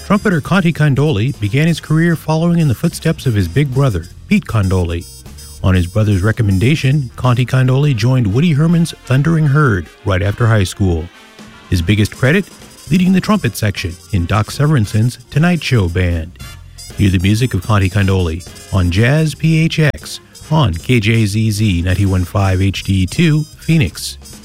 Trumpeter Conte Condoli began his career following in the footsteps of his big brother, Pete Condoli. On his brother's recommendation, Conte Condoli joined Woody Herman's Thundering Herd right after high school. His biggest credit? Leading the trumpet section in Doc Severinson's Tonight Show band. Hear the music of Conte Condoli on Jazz PHX on KJZZ 91.5 HD2, Phoenix.